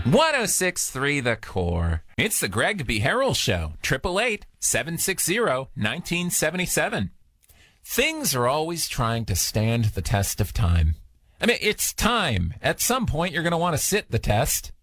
106.3 The Core. It's the Greg B. Harrell Show. 888-760-1977. Things are always trying to stand the test of time. I mean, it's time. At some point, you're going to want to sit the test.